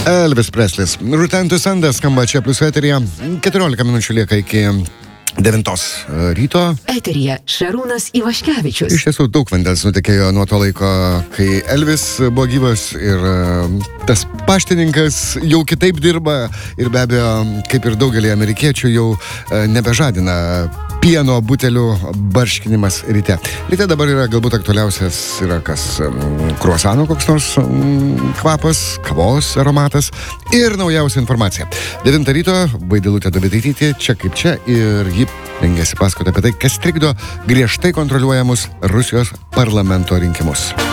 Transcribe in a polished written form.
Elvis Preslis. Return to Sunday skamba čia plius eteryje. 14 minučių lieka iki 9 ryto. Eteryje Šarūnas Ivaškevičius. Iš tiesų daug vandens nutekėjo nuo to laiko, kai Elvis buvo gyvas ir tas paštininkas jau kitaip dirba ir be abejo, kaip ir daugelį amerikiečių, jau nebežadina pieno butelių barškinimas ryte. Ryte dabar yra galbūt aktualiausias yra kas kruasano koks nors kvapas, kavos aromatas ir naujausia informacija. 9 ryto Vaidilutė Dovidaitytė čia kaip čia ir ji rengėsi pasakoti apie tai, kas trikdo griežtai kontroliuojamus Rusijos parlamento rinkimus.